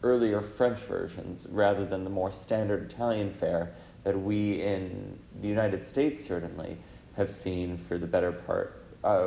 earlier French versions rather than the more standard Italian fare that we in the United States certainly have seen for the better part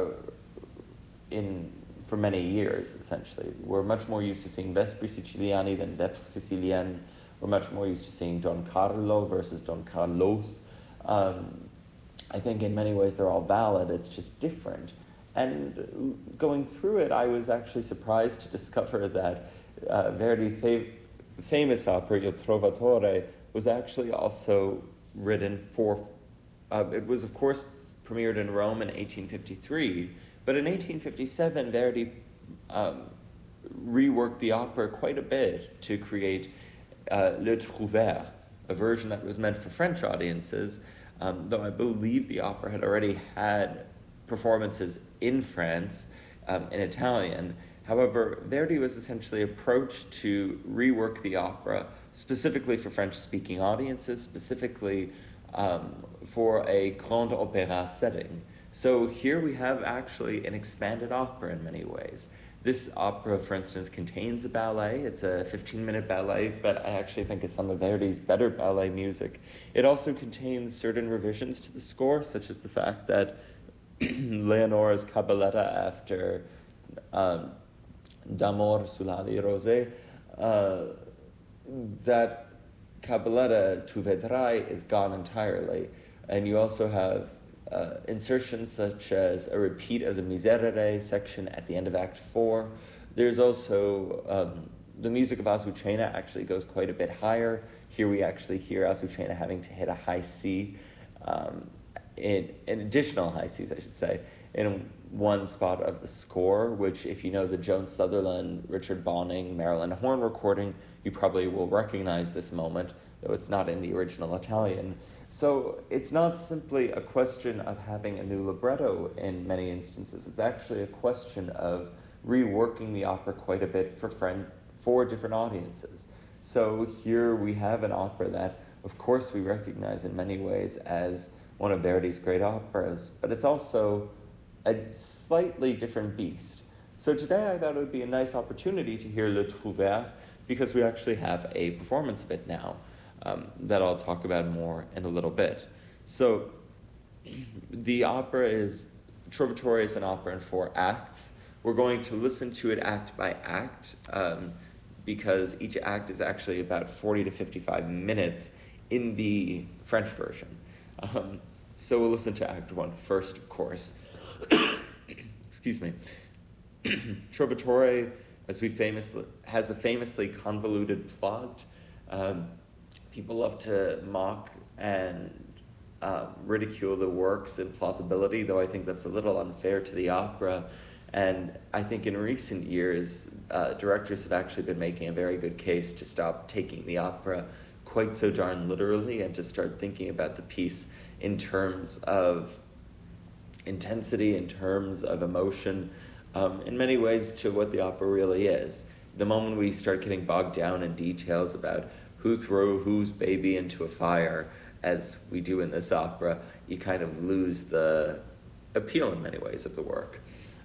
for many years, essentially. We're much more used to seeing Vespri Siciliani than Vespri Sicilienne. We're much more used to seeing Don Carlo versus Don Carlos. I think in many ways they're all valid, it's just different. And going through it, I was actually surprised to discover that Verdi's famous opera, Il Trovatore, was actually also written for, it was of course premiered in Rome in 1853, but in 1857 Verdi reworked the opera quite a bit to create Le Trouvère, a version that was meant for French audiences, though I believe the opera had already had performances in France in Italian. However, Verdi was essentially approached to rework the opera specifically for French-speaking audiences, specifically for a grand opéra setting. So here we have actually an expanded opera in many ways. This opera, for instance, contains a ballet. It's a 15-minute ballet, but I actually think it's some of Verdi's better ballet music. It also contains certain revisions to the score, such as the fact that Leonora's cabaletta after D'Amor sull'ali rosé, that cabaletta, Tu vedrai, is gone entirely. And you also have insertions such as a repeat of the Miserere section at the end of Act 4. There's also the music of Azucena actually goes quite a bit higher. Here we actually hear Azucena having to hit a high C, in additional high Cs, I should say, in one spot of the score, which if you know the Joan Sutherland, Richard Bonning, Marilyn Horne recording, you probably will recognize this moment, though it's not in the original Italian. So it's not simply a question of having a new libretto in many instances. It's actually a question of reworking the opera quite a bit for different audiences. So here we have an opera that, of course, we recognize in many ways as one of Verdi's great operas, but it's also a slightly different beast. So today I thought it would be a nice opportunity to hear Le Trouvère, because we actually have a performance of it now that I'll talk about more in a little bit. So the opera Trovatore is an opera in 4 acts. We're going to listen to it act by act, because each act is actually about 40 to 55 minutes in the French version. So we'll listen to Act 1 first, of course. Excuse me. Trovatore, has a famously convoluted plot. People love to mock and ridicule the work's implausibility, though I think that's a little unfair to the opera. And I think in recent years, directors have actually been making a very good case to stop taking the opera quite so darn literally and to start thinking about the piece in terms of intensity, in terms of emotion, in many ways to what the opera really is. The moment we start getting bogged down in details about who threw whose baby into a fire, as we do in this opera, you kind of lose the appeal in many ways of the work.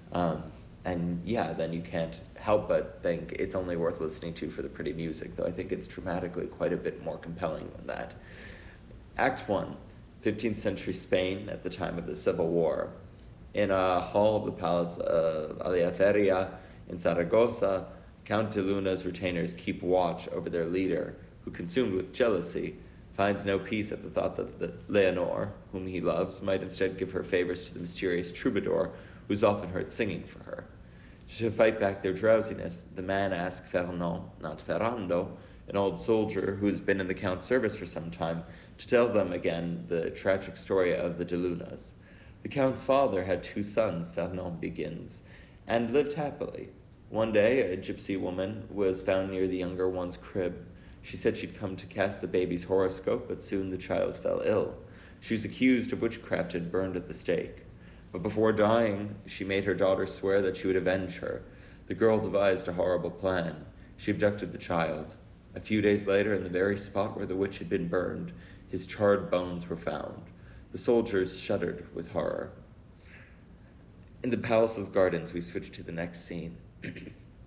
And yeah, then you can't help but think it's only worth listening to for the pretty music, though I think it's dramatically quite a bit more compelling than that. Act 1, 15th century Spain at the time of the Civil War. In a hall of the Palace of Aljaferia in Zaragoza, Count de Luna's retainers keep watch over their leader, who, consumed with jealousy, finds no peace at the thought that Leonor, whom he loves, might instead give her favors to the mysterious troubadour who's often heard singing for her. To fight back their drowsiness, the man asks Fernand, not Ferrando, an old soldier who has been in the Count's service for some time, to tell them again the tragic story of the de Lunas. The Count's father had 2 sons, Fernand begins, and lived happily. One day, a gypsy woman was found near the younger one's crib. She said she'd come to cast the baby's horoscope, but soon the child fell ill. She was accused of witchcraft and burned at the stake. But before dying, she made her daughter swear that she would avenge her. The girl devised a horrible plan. She abducted the child. A few days later, in the very spot where the witch had been burned, his charred bones were found. The soldiers shuddered with horror. In the palace's gardens, we switch to the next scene.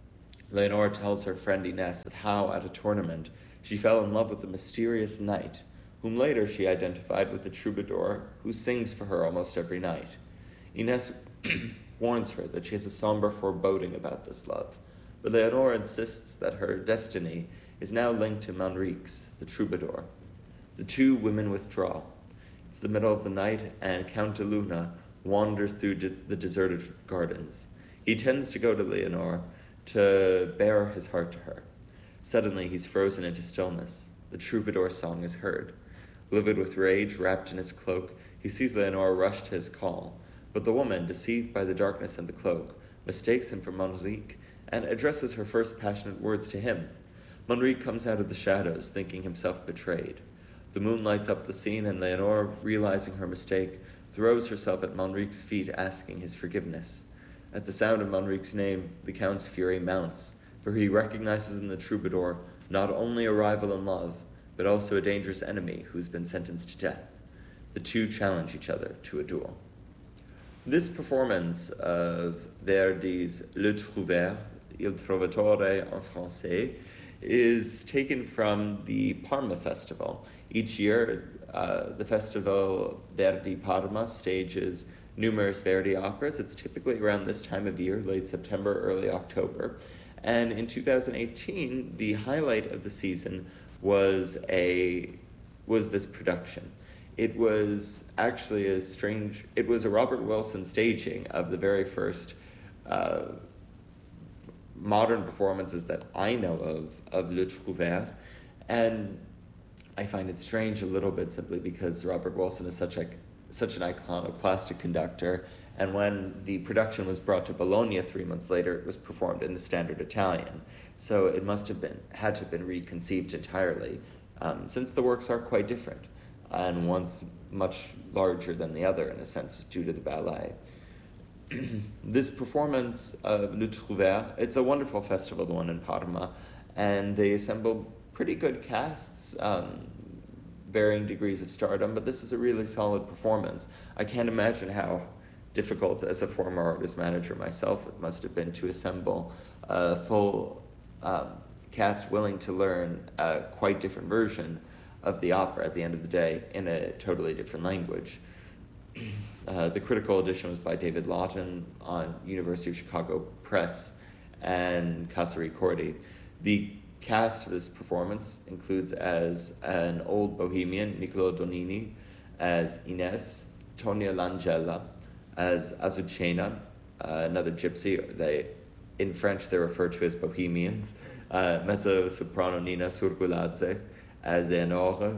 Leonora tells her friend Ines of how, at a tournament, she fell in love with a mysterious knight, whom later she identified with the troubadour who sings for her almost every night. Ines warns her that she has a somber foreboding about this love, but Leonora insists that her destiny is now linked to Manrique's, the troubadour. The two women withdraw. It's the middle of the night, and Count de Luna wanders through the deserted gardens. He tends to go to Leonora to bare his heart to her. Suddenly, he's frozen into stillness. The troubadour's song is heard. Livid with rage, wrapped in his cloak, he sees Leonora rush to his call. But the woman, deceived by the darkness and the cloak, mistakes him for Manrique and addresses her first passionate words to him. Manrique comes out of the shadows, thinking himself betrayed. The moon lights up the scene, and Leonora, realizing her mistake, throws herself at Manrique's feet, asking his forgiveness. At the sound of Manrique's name, the Count's fury mounts, for he recognizes in the troubadour not only a rival in love, but also a dangerous enemy who's been sentenced to death. The two challenge each other to a duel. This performance of Verdi's Le Trouvère, Il Trovatore en français, is taken from the Parma Festival. Each year, the festival Verdi Parma stages numerous Verdi operas. It's typically around this time of year, late September, early October. And in 2018, the highlight of the season was this production. It was actually it was a Robert Wilson staging of the very first modern performances that I know of Le Trouvère, and I find it strange a little bit simply because Robert Wilson is such an iconoclastic conductor, and when the production was brought to Bologna 3 months later, it was performed in the standard Italian. So it had to have been reconceived entirely, since the works are quite different, and one's much larger than the other in a sense due to the ballet. This performance of Le Trouvère, it's a wonderful festival, the one in Parma, and they assemble pretty good casts, varying degrees of stardom, but this is a really solid performance. I can't imagine how difficult, as a former artist manager myself, it must have been to assemble a full cast willing to learn a quite different version of the opera at the end of the day in a totally different language. The critical edition was by David Lawton on University of Chicago Press and Casa Ricordi. The cast of this performance includes as an old bohemian, Niccolo Donini, as Ines, Tonia Langella, as Azucena, another gypsy. In French, they're referred to as bohemians. Mezzo-soprano Nina Surguladze as Leonore,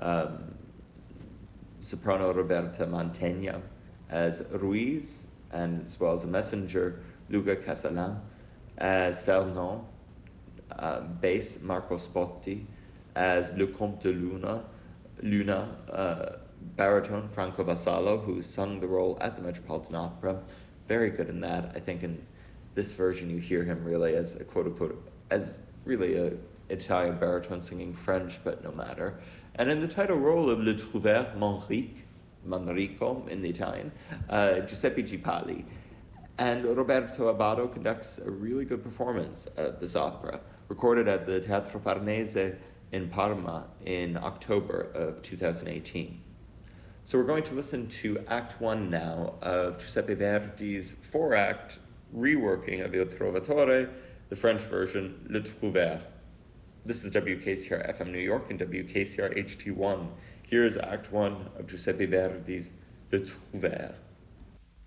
soprano Roberta Mantegna as Ruiz, and as well as a messenger, Luca Casalan, as Fernand, bass, Marco Spotti, as Le Comte de Luna, baritone, Franco Vassallo, who sung the role at the Metropolitan Opera. Very good in that. I think in this version you hear him really as a quote-unquote, as really a Italian baritone singing French, but no matter. And in the title role of Le Trouvère Manrico in the Italian, Giuseppe Gipali. And Roberto Abbado conducts a really good performance of this opera, recorded at the Teatro Farnese in Parma in October of 2018. So we're going to listen to Act 1 now of Giuseppe Verdi's 4-act reworking of Il Trovatore, the French version, Le Trouvère. This is WKCR FM New York and WKCR HD1. Here is Act 1 of Giuseppe Verdi's Le Trouvère.